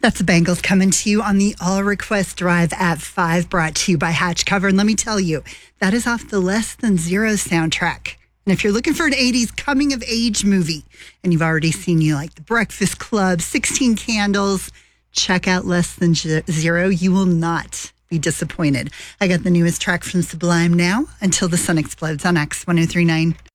That's the Bengals coming to you on the All Request Drive at 5, brought to you by Hatch Cover. And let me tell you, that is off the Less Than Zero soundtrack. And if you're looking for an 80s coming-of-age movie, and you've already seen you like The Breakfast Club, 16 Candles, check out Less Than Zero. You will not be disappointed. I got the newest track from Sublime now, Until the Sun Explodes on X 103.9.